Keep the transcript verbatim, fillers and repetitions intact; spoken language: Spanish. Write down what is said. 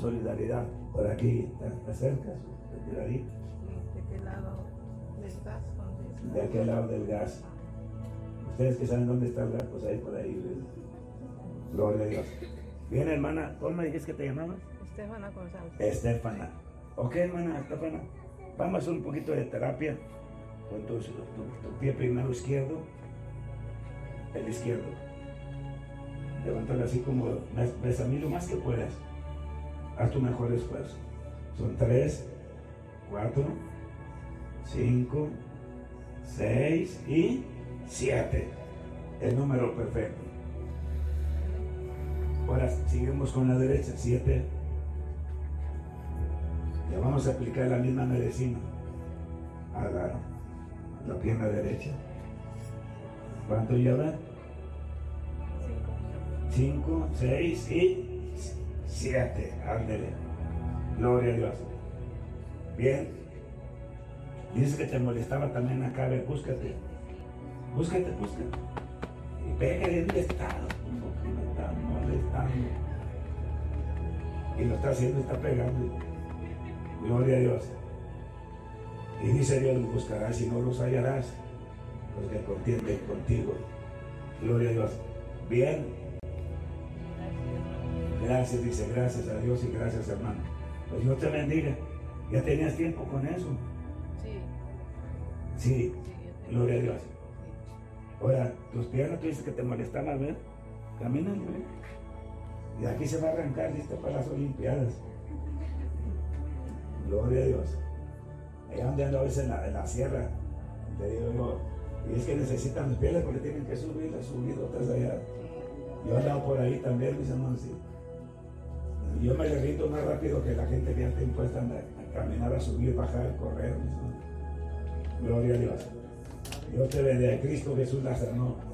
solidaridad. Por aquí, ¿te acercas? ¿Te ahí? ¿De qué lado del gas? ¿Dónde? De aquel lado del gas. Ustedes que saben dónde está el gas, pues ahí por ahí. ¿Ves? Gloria a Dios. Bien, hermana, ¿cómo me dijiste que te llamabas? Estefana González. Estefana. Ok, hermana, Estefana. Vamos a hacer un poquito de terapia. Con tu, tu, tu pie primero izquierdo. El izquierdo. Levántalo así como ves a mí lo más que puedas. Haz tu mejor esfuerzo. Son tres, cuatro, cinco, seis y siete. El número perfecto. Ahora seguimos con la derecha. Siete. Le vamos a aplicar la misma medicina a la, a la pierna derecha. ¿Cuánto lleva? Cinco, seis y siete. Ándele. Gloria a Dios. Bien. Dice que te molestaba también acá. Ve, búscate. Búscate, búscate. Y pégale en el estado. Como que me está molestando. Y lo está haciendo, está pegando. Gloria a Dios. Y dice Dios, los buscarás y no los hallarás, los que contienden contigo. Gloria a Dios. Bien. Gracias, dice, gracias a Dios y gracias, hermano. Pues Dios te bendiga. ¿Ya tenías tiempo con eso? Sí. Sí. Gloria a Dios. Ahora, tus piernas, tú dices que te molestaban, ¿ver? Camina, ¿ver? Y aquí se va a arrancar, listo para las Olimpiadas. Gloria a Dios. Allá donde ando a veces en la, en la sierra, te digo yo, y es que necesitan las piernas porque tienen que subir, las subir otras allá. Yo andaba por ahí también, mis hermanos, sí. Yo me derrito más rápido que la gente que ya está impuesta a, a caminar, a subir, bajar, correr, mis hermanos. Gloria a Dios. Dios te bendiga. Cristo Jesús la sanó.